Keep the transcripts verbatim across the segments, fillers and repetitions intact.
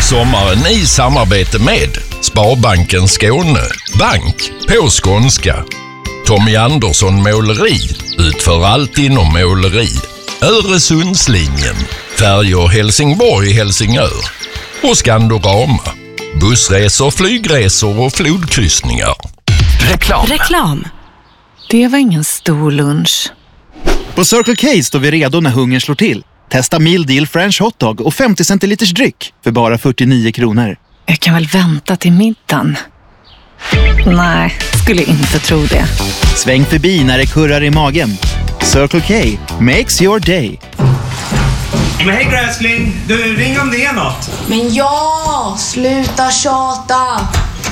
Sommaren i samarbete med Sparbanken Skåne, bank på skånska. Tommy Andersson Måleri utför allt inom måleri. Öresundslinjen, färjor Helsingborg-Helsingör och Skandorama. Bussresor, flygresor och flodkryssningar. Reklam. Reklam. Det var ingen stor lunch. På Circle K står vi redo när hungern slår till. Testa Meal Deal French Hotdog och femtio centiliters dryck för bara fyrtionio kronor. Jag kan väl vänta till middagen. Nej, skulle inte tro det. Sväng förbi när det kurrar i magen. Circle K makes your day. Men hej gräsling, du ring om det är något. Men ja, sluta tjata.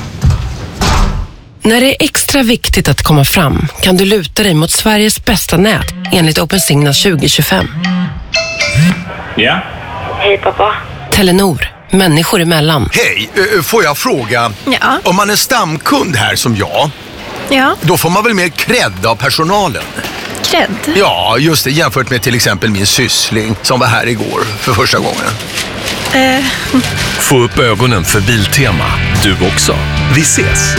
När det är extra viktigt att komma fram kan du luta dig mot Sveriges bästa nät enligt OpenSignal tjugo tjugofem. Ja? Hej pappa. Telenor, människor emellan. Hej, får jag fråga? Ja. Om man är stamkund här som jag, Ja, då får man väl mer cred av personalen? cred. Ja, just det, jämfört med till exempel min syssling som var här igår för första gången. Eh. Få upp ögonen för Biltema. Du också. Vi ses.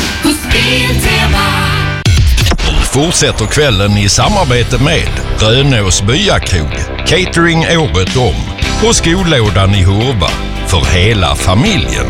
Fortsätter kvällen i samarbete med Rönås Byakrog, catering året om och skolådan i Hurva för hela familjen.